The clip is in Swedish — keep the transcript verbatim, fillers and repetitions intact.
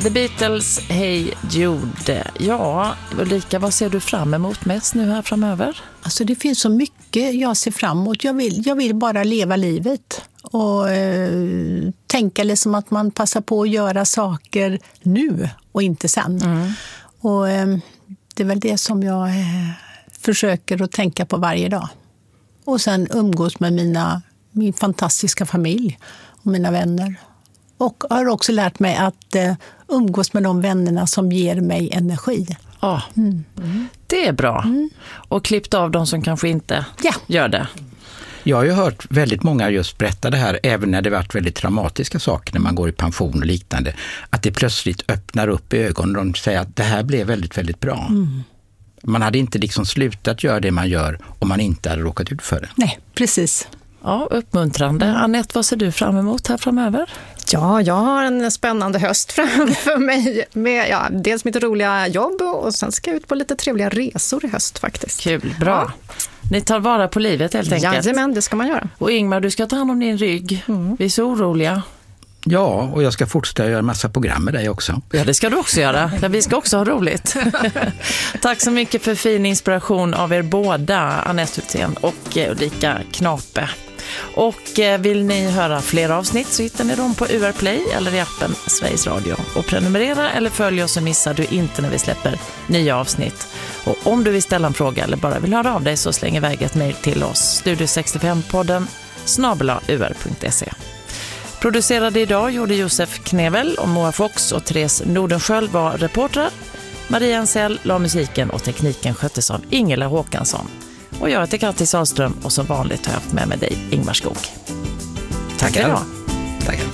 The Beatles, Hey Jude. Ja, Ulrika, vad ser du fram emot mest nu här framöver? Alltså det finns så mycket jag ser fram emot. Jag vill, jag vill bara leva livet. Och eh, tänka liksom att man passar på att göra saker nu och inte sen. Mm. Och eh, det är väl det som jag eh, försöker att tänka på varje dag. Och sen umgås med mina, min fantastiska familj och mina vänner. Och har också lärt mig att eh, umgås med de vännerna som ger mig energi. Ja, mm. Mm. Det är bra. Mm. Och klippt av de som kanske inte ja. gör det. Jag har ju hört väldigt många just berätta det här, även när det varit väldigt traumatiska saker, när man går i pension och liknande, att det plötsligt öppnar upp i ögonen och de säger att det här blev väldigt, väldigt bra. Mm. Man hade inte liksom slutat göra det man gör om man inte hade råkat ut för det. Nej, precis. Ja, uppmuntrande. Mm. Anette, vad ser du fram emot här framöver? Ja, jag har en spännande höst framför mig med ja, dels mitt roliga jobb och sen ska jag ut på lite trevliga resor i höst faktiskt. Kul, bra. Ja. Ni tar vara på livet helt enkelt. Jajamän, det ska man göra. Och Ingmar, du ska ta hand om din rygg. Mm. Vi är så oroliga. Ja, och jag ska fortsätta göra en massa program med dig också. Ja, det ska du också göra. Ja, vi ska också ha roligt. Tack så mycket för fin inspiration av er båda, Anette Hultén och Ulrika Knape. Och vill ni höra fler avsnitt så hittar ni dem på U R Play eller i appen Sveriges Radio. Och prenumerera eller följ oss så missar du inte när vi släpper nya avsnitt. Och om du vill ställa en fråga eller bara vill höra av dig så släng iväg ett mejl till oss. studio sextiofem-podden snabel-a u r punkt se. Producerade idag gjorde Josef Knevel och Moa Fox och Therese Nordenskjöld var reportrar. Maria Ansell la musiken och tekniken sköttes av Ingela Håkansson. Och jag heter Kattis Sahlström och som vanligt har jag haft med mig dig, Ingmar Skog. Tackar. Tackar. Tackar.